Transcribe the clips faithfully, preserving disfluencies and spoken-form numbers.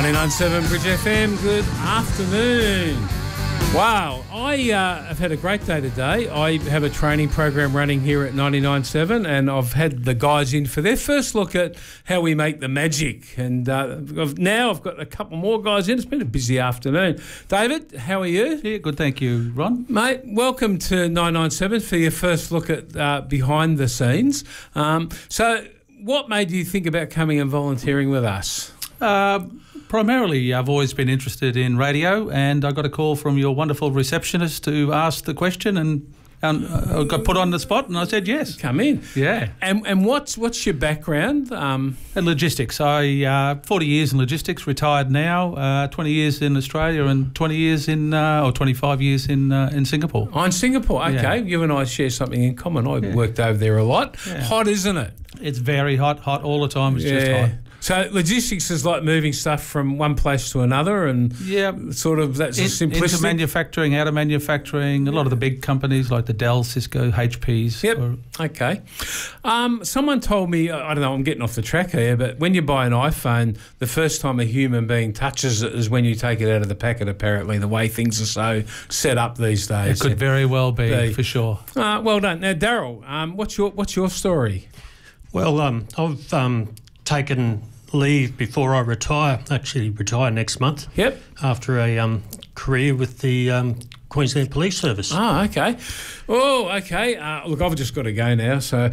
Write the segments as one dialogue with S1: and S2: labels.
S1: ninety-nine point seven Bridge F M, good afternoon. Wow, I uh, have had a great day today. I have a training program running here at ninety-nine point seven, and I've had the guys in for their first look at how we make the magic. And uh, I've, now I've got a couple more guys in. It's been a busy afternoon. David, how are you?
S2: Yeah, good, thank you, Ron.
S1: Mate, welcome to ninety-nine point seven for your first look at uh, behind the scenes. Um, so what made you think about coming and volunteering with us?
S2: Uh, primarily, I've always been interested in radio, and I got a call from your wonderful receptionist to ask the question, and, and uh, I got put on the spot, and I said yes.
S1: Come in.
S2: Yeah.
S1: And and what's what's your background? Um,
S2: and logistics. I uh, forty years in logistics, retired now. Uh, twenty years in Australia, and twenty years in uh, or twenty-five years in uh, in Singapore.
S1: Oh, in Singapore. Okay,
S2: Yeah.
S1: you and I share something in common. I
S2: Yeah.
S1: worked over there a lot.
S2: Yeah.
S1: Hot, isn't it?
S2: It's very hot, hot all the time. It's just hot.
S1: So logistics is like moving stuff from one place to another, and
S2: Yeah.
S1: sort of that's a
S2: In,
S1: simplistic.
S2: into manufacturing, out of manufacturing, a lot of the big companies like the Dell, Cisco, H Ps.
S1: Yep.
S2: Or,
S1: Okay. Um, someone told me, I don't know, I'm getting off the track here, but when you buy an iPhone, the first time a human being touches it is when you take it out of the packet, apparently, the way things are so set up these days.
S2: it could very well be,
S1: Be.
S2: for sure.
S1: Uh, well done. Now, Daryl, um, what's your what's your story?
S3: Well, um, I've um, taken leave before I retire, actually retire next month,
S1: Yep.
S3: after a um, career with the um, Queensland Police Service.
S1: Oh, okay. Oh, okay. Uh, look, I've just got to go now, so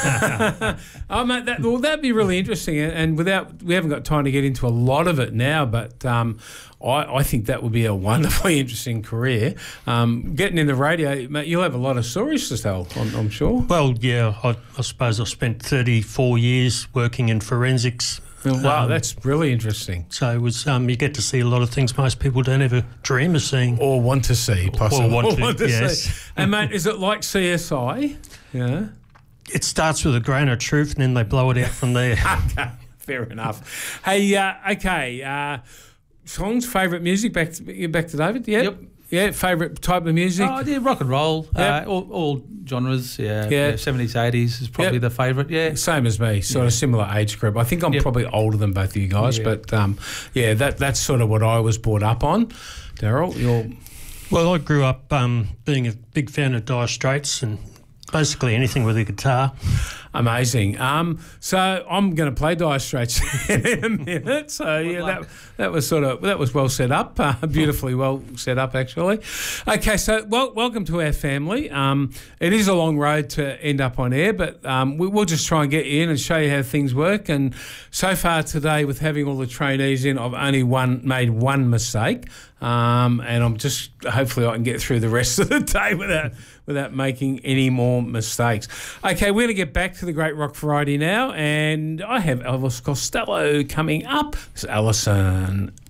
S1: oh, mate, that, well, that'd be really interesting. And, and without, we haven't got time to get into a lot of it now, but um, I, I think that would be a wonderfully interesting career. Um, getting in the radio, mate, you'll have a lot of stories to tell, I'm, I'm sure.
S3: Well, yeah, I, I suppose I spent thirty-four years working in forensics.
S1: Wow,
S3: Um,
S1: that's really interesting.
S3: So it was, um, you get to see a lot of things most people don't ever dream of seeing.
S1: Or want to see, possibly.
S3: want to, yes.
S1: see. And, mate, is it like C S I? Yeah.
S3: It starts with a grain of truth and then they blow it out from there.
S1: Okay, fair enough. Hey, uh, okay, uh, songs, favourite music, back to, back to David, yeah?
S2: Yep.
S1: Yeah, favourite type of music?
S2: Oh, yeah, rock and roll,
S1: Yep.
S2: uh, all, all genres, yeah,
S1: Yeah.
S2: yeah, seventies, eighties is probably
S1: Yep.
S2: the favourite, yeah.
S1: Same as me, sort of similar age group. I think I'm
S2: Yep.
S1: probably older than both of you guys,
S2: Yeah.
S1: but um, yeah, that that's sort of what I was brought up on. Daryl, you're...
S3: Well, I grew up um, being a big fan of Dire Straits and basically anything with a guitar.
S1: Amazing. Um, so I'm going to play Dire Straits in a minute. So yeah, that that was sort of that was well set up, uh, beautifully well set up actually. Okay, so well, welcome to our family. Um, it is a long road to end up on air, but um, we, we'll just try and get you in and show you how things work. And so far today, with having all the trainees in, I've only one made one mistake, um, and I'm just hopefully I can get through the rest of the day without without making any more mistakes. Okay, we're going to get back to the great rock variety now, and I have Elvis Costello coming up. It's Alison.